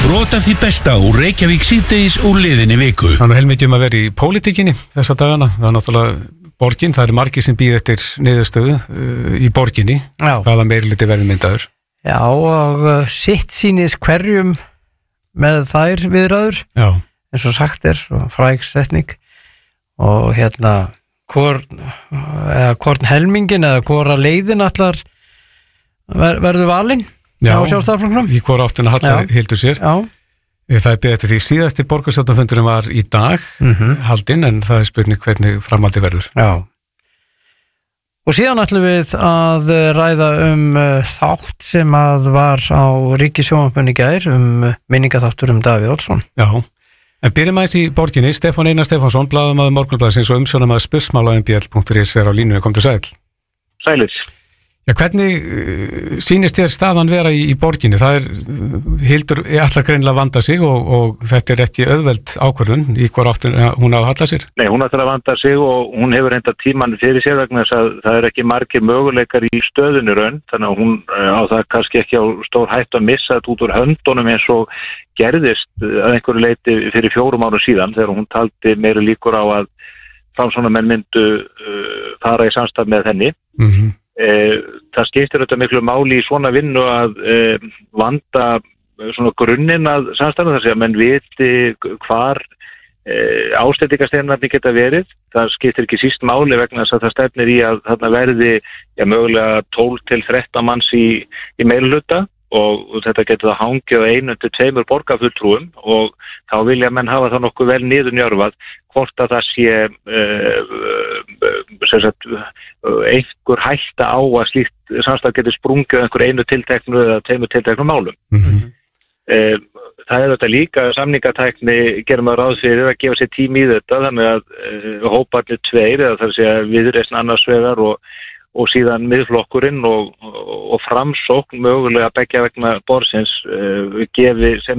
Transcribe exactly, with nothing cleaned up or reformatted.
Brot af því besta úr Reykjavík síðdegis úr liðinni viku. Það er nú heilmikið um að vera í pólitíkinni þessa dagana. Það er náttúrulega borgin, það eru margir sem býð eftir niðurstöðu uh, í borginni. Já. Hvaða meirihluti verður myndaður. Já, og uh, sitt sýnis hverjum með þær viðræður. Já. Eins og sagt er, frægsetning. Og hérna, hvor, eða hvorn helmingin eða hvora leiðin allar ver, verður valinn. Já, í hvora áttina hallar hildur sér. Já. Það er beðið eftir því síðasti borgarstjórnarfundurinn var í dag mm-hmm. haldinn, en það er spurning hvernig framhaldi verður. Já. Og síðan ætlum við að ræða um þátt sem að var á Ríkissjónvarpinu í gær um minningaþáttur um Davíð Oddsson. Já, en byrjum aðeins í borginni. Stefán Einar Stefánsson, blaðamaður Morgunblaðsins og umsjónarmaður spursmál á m b l punktur is er á línunni. Kom til sæl. Sælir. Já, hvernig uh, sýnist þér staðan vera í, í borginni? Það er, uh, Hildur allar greinilega vanda sig og, og þetta er ekki auðveld ákvörðun í hver áttin hún á að halla sér? Nei, hún ætlar að vanda sig og hún hefur enda tíman fyrir sér vegna þess að það er ekki margir möguleikar í stöðunni raun, þannig að hún á það kannski ekki á stór hætt að missa þetta út úr höndunum eins og gerðist að einhverju leiti fyrir fjórum árum síðan þegar hún taldi meiri líkur á að framsóknarmenn myndu uh, fara í samstaf með henni. Mhm. Það skiptir þetta miklu máli í svona vinnu að eh, vanda svona grunninn að samstarfinu þar sem menn viti hvar eh, ástendingarstefnarnir geta verið. Það skiptir ekki síst máli vegna þess að það stefnir í að þarna verði ja, mögulega tólf til þrettán manns í, í meirihluta og, og þetta getur það hangið á einu til tveimur borgarfulltrúum og þá vilja menn hafa það nokkuð vel niðurnjörfað hvort að það sé uh, uh, sagt, uh, einhver hætta á að slíkt samstæð getur sprungið einhver einu tilteknu eða tveimur tilteknu málum. Mm-hmm. uh, það er þetta líka samningatækni gerum að ráð fyrir að gefa sér tími í þetta þannig að uh, hóparnir tveir eða þar sé að Viðreisn annars vegar og, og síðan miðflokkurinn og, og, og framsókn mögulega beggja vegna borðsins uh, gefi sem